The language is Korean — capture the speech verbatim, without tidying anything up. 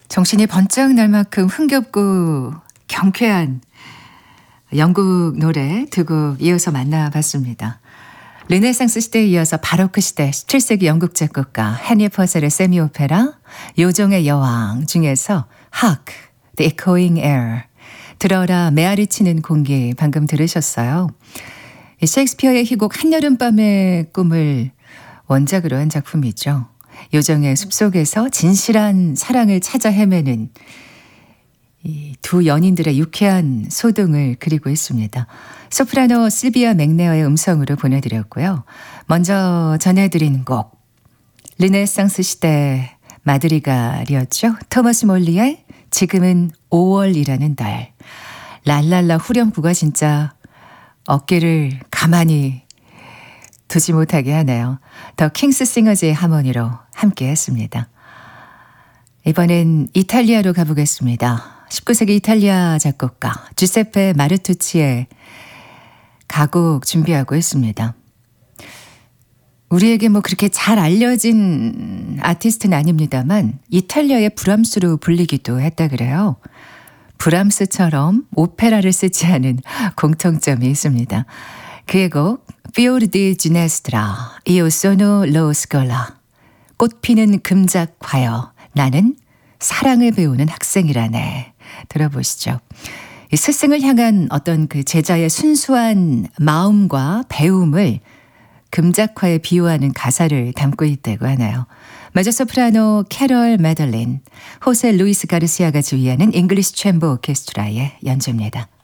정신이 번쩍 날 만큼 흥겹고 경쾌한 영국 노래 두 곡 이어서 만나봤습니다. 르네상스 시대에 이어서 바로크 시대 십칠 세기 영국 작곡가 헨리 퍼셀의 세미오페라 요정의 여왕 중에서 Hark, the echoing air, 들어라 메아리 치는 공기 방금 들으셨어요. 셰익스피어의 희곡 한여름밤의 꿈을 원작으로 한 작품이죠. 요정의 숲속에서 진실한 사랑을 찾아 헤매는 이 두 연인들의 유쾌한 소동을 그리고 있습니다. 소프라노 실비아 맥네어의 음성으로 보내드렸고요. 먼저 전해드린 곡 르네상스 시대 마드리갈이었죠. 토마스 몰리의 지금은 오월이라는 달. 랄랄라 후렴구가 진짜 어깨를 가만히 두지 못하게 하네요. 더 킹스 싱어즈의 하모니로 함께 했습니다. 이번엔 이탈리아로 가보겠습니다. 십구 세기 이탈리아 작곡가 주세페 마르투치의 가곡 준비하고 있습니다. 우리에게 뭐 그렇게 잘 알려진 아티스트는 아닙니다만 이탈리아의 브람스로 불리기도 했다 그래요. 브람스처럼 오페라를 쓰지 않은 공통점이 있습니다. 그의 곡 Fior di Ginestra, Io sono lo scola. 꽃피는 금작과여 나는 사랑을 배우는 학생이라네. 들어보시죠. 이 스승을 향한 어떤 그 제자의 순수한 마음과 배움을 금작화에 비유하는 가사를 담고 있다고 하나요. 메조소프라노 캐럴 매들린, 호세 루이스 가르시아가 주의하는 잉글리시 챔버 오케스트라의 연주입니다.